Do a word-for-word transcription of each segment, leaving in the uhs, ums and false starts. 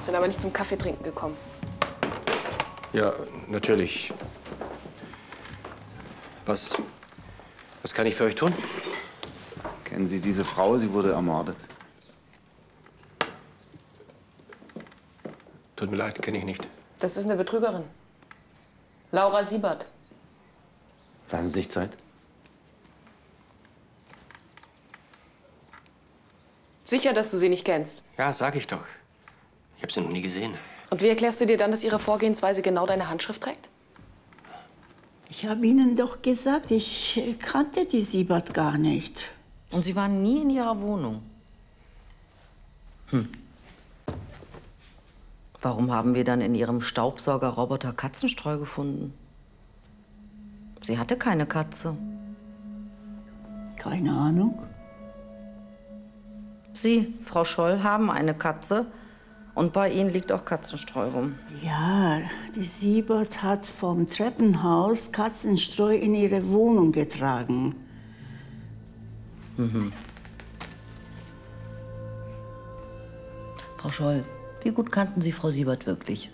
Sind aber nicht zum Kaffee trinken gekommen. Ja, natürlich. Was, was kann ich für euch tun? Kennen Sie diese Frau? Sie wurde ermordet. Tut mir leid, kenne ich nicht. Das ist eine Betrügerin. Laura Siebert. Lassen Sie sich Zeit. Sicher, dass du sie nicht kennst? Ja, sag ich doch. Ich habe sie noch nie gesehen. Und wie erklärst du dir dann, dass ihre Vorgehensweise genau deine Handschrift trägt? Ich habe Ihnen doch gesagt, ich kannte die Siebert gar nicht. Und Sie waren nie in ihrer Wohnung? Hm. Warum haben wir dann in Ihrem Staubsaugerroboter Katzenstreu gefunden? Sie hatte keine Katze. Keine Ahnung. Sie, Frau Scholl, haben eine Katze. Und bei Ihnen liegt auch Katzenstreu rum. Ja, die Siebert hat vom Treppenhaus Katzenstreu in ihre Wohnung getragen. Mhm. Frau Scholl, wie gut kannten Sie Frau Siebert wirklich?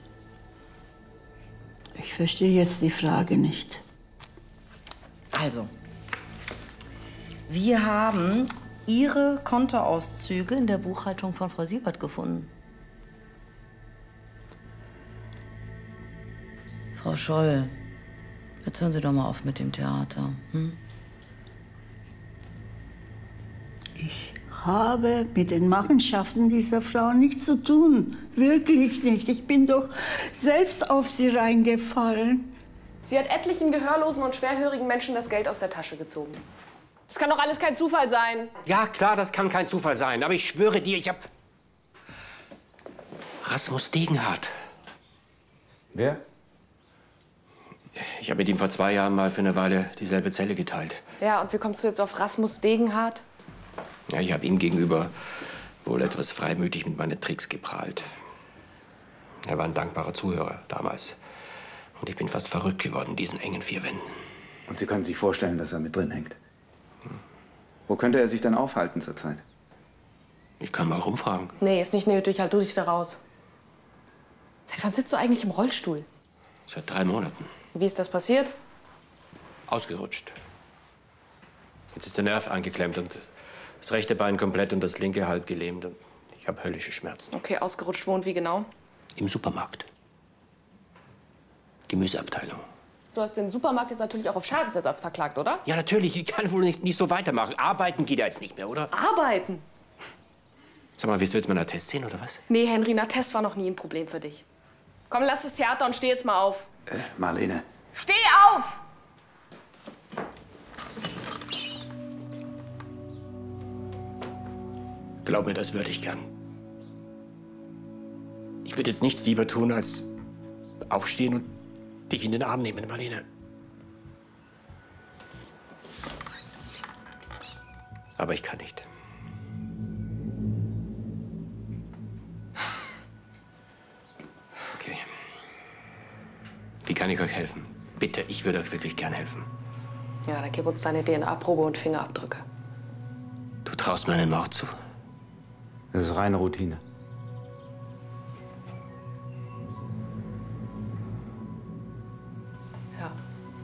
Ich verstehe jetzt die Frage nicht. Also, wir haben Ihre Kontoauszüge in der Buchhaltung von Frau Siebert gefunden. Frau Scholl, jetzt hören Sie doch mal auf mit dem Theater. Hm? Ich habe mit den Machenschaften dieser Frau nichts zu tun. Wirklich nicht. Ich bin doch selbst auf sie reingefallen. Sie hat etlichen gehörlosen und schwerhörigen Menschen das Geld aus der Tasche gezogen. Das kann doch alles kein Zufall sein. Ja, klar, das kann kein Zufall sein. Aber ich schwöre dir, ich hab... Rasmus Degenhardt. Wer? Ich habe mit ihm vor zwei Jahren mal für eine Weile dieselbe Zelle geteilt. Ja, und wie kommst du jetzt auf Rasmus Degenhardt? Ja, ich habe ihm gegenüber wohl etwas freimütig mit meinen Tricks geprahlt. Er war ein dankbarer Zuhörer damals. Und ich bin fast verrückt geworden in diesen engen vier Wänden. Und Sie können sich vorstellen, dass er mit drin hängt. Hm. Wo könnte er sich denn aufhalten zurzeit? Ich kann mal rumfragen. Nee, ist nicht nötig. Halt du dich da raus. Seit wann sitzt du eigentlich im Rollstuhl? Seit drei Monaten. Wie ist das passiert? Ausgerutscht. Jetzt ist der Nerv eingeklemmt und das rechte Bein komplett und das linke halb gelähmt. Und ich habe höllische Schmerzen. Okay, ausgerutscht wo und wie genau? Im Supermarkt. Gemüseabteilung. Du hast den Supermarkt jetzt natürlich auch auf Schadensersatz verklagt, oder? Ja, natürlich. Ich kann wohl nicht, nicht so weitermachen. Arbeiten geht ja jetzt nicht mehr, oder? Arbeiten? Sag mal, willst du jetzt mal einen Attest sehen, oder was? Nee, Henry, ein Attest war noch nie ein Problem für dich. Komm, lass das Theater und steh jetzt mal auf. Äh, Marlene. Steh auf! Glaub mir, das würde ich gern. Ich würde jetzt nichts lieber tun, als aufstehen und dich in den Arm nehmen, Marlene. Aber ich kann nicht. Okay. Wie kann ich euch helfen? Bitte, ich würde euch wirklich gern helfen. Ja, dann gib uns deine D N A-Probe und Fingerabdrücke. Du traust mir einen Mord zu. Das ist reine Routine. Ja.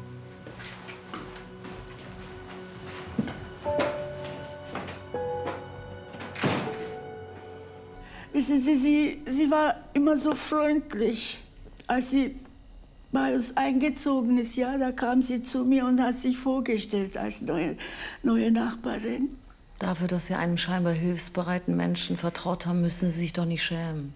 Wissen Sie, sie, sie war immer so freundlich. Als sie bei uns eingezogen ist, ja, da kam sie zu mir und hat sich vorgestellt als neue, neue Nachbarin. Dafür, dass Sie einem scheinbar hilfsbereiten Menschen vertraut haben, müssen Sie sich doch nicht schämen.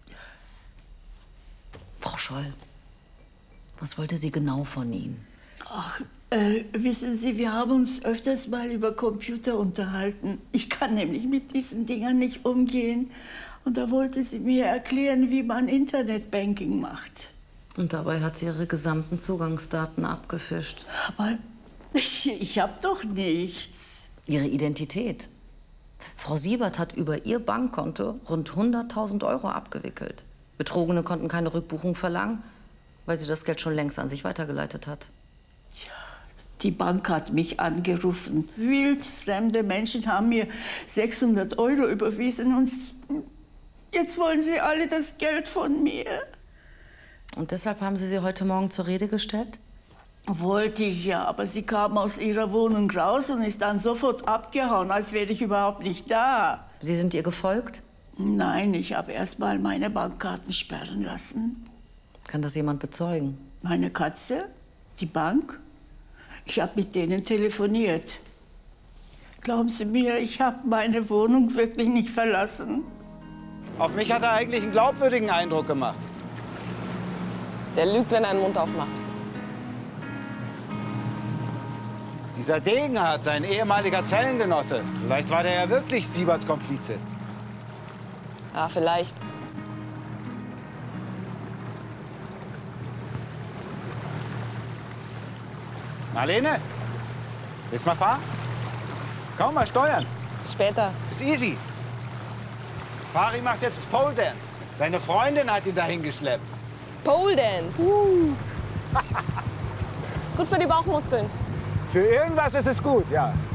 Frau Scholl, was wollte sie genau von Ihnen? Ach, äh, wissen Sie, wir haben uns öfters mal über Computer unterhalten. Ich kann nämlich mit diesen Dingern nicht umgehen. Und da wollte sie mir erklären, wie man Internetbanking macht. Und dabei hat sie Ihre gesamten Zugangsdaten abgefischt. Aber ich, ich habe doch nichts. Ihre Identität. Frau Siebert hat über ihr Bankkonto rund hunderttausend Euro abgewickelt. Betrogene konnten keine Rückbuchung verlangen, weil sie das Geld schon längst an sich weitergeleitet hat. Ja, die Bank hat mich angerufen. Wildfremde Menschen haben mir sechshundert Euro überwiesen und Jetzt wollen sie alle das Geld von mir. Und deshalb haben Sie sie heute Morgen zur Rede gestellt? Wollte ich ja, aber sie kam aus ihrer Wohnung raus und ist dann sofort abgehauen, als wäre ich überhaupt nicht da. Sie sind ihr gefolgt? Nein, ich habe erst mal meine Bankkarten sperren lassen. Kann das jemand bezeugen? Meine Katze, die Bank. Ich habe mit denen telefoniert. Glauben Sie mir, ich habe meine Wohnung wirklich nicht verlassen. Auf mich hat er eigentlich einen glaubwürdigen Eindruck gemacht. Der lügt, wenn er einen Mund aufmacht. Dieser Degenhardt, sein ehemaliger Zellengenosse. Vielleicht war der ja wirklich Sieberts Komplize. Ja, vielleicht. Marlene, willst du mal fahren? Komm mal steuern. Später. Ist easy. Fari macht jetzt Pole Dance. Seine Freundin hat ihn dahin geschleppt. Pole Dance. Uh. Ist gut für die Bauchmuskeln. Für irgendwas ist es gut, ja.